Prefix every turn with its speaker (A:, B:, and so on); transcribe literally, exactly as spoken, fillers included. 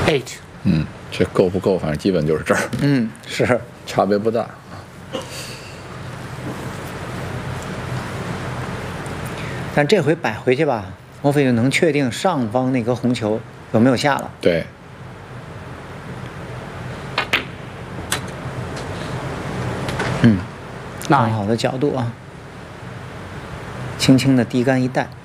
A: eight。
B: 嗯，这够不够？反正基本就是这儿。
A: 嗯，是
B: 差别不大。
A: 但这回摆回去吧，莫非就能确定上方那颗红球有没有下了？
B: 对。
A: 嗯，很好的角度啊，轻轻的低杆一带。